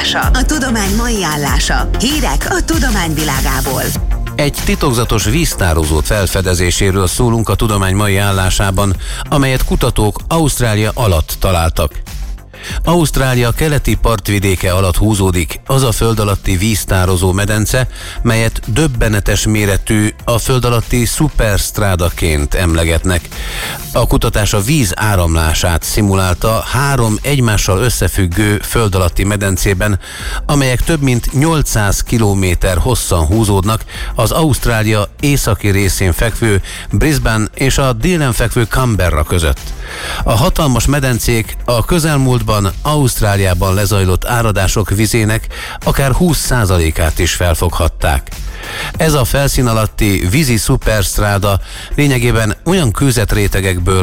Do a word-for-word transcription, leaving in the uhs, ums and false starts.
állása. A tudomány mai állása. Hírek a tudományvilágából. Egy titokzatos víztározót felfedezéséről szólunk a tudomány mai állásában, amelyet kutatók Ausztrália alatt találtak. Ausztrália keleti partvidéke alatt húzódik az a föld alatti víztározó medence, melyet döbbenetes méretű, a föld alatti szuperstrádaként emlegetnek. A kutatás a víz áramlását szimulálta három egymással összefüggő föld alatti medencében, amelyek több mint nyolcszáz kilométer hosszan húzódnak az Ausztrália északi részén fekvő Brisbane és a délen fekvő Canberra között. A hatalmas medencék a közelmúltban Ausztráliában lezajlott áradások vizének akár húsz százalékát is felfoghatták. Ez a felszín alatti vízi szuperstráda lényegében olyan kőzetrétegekből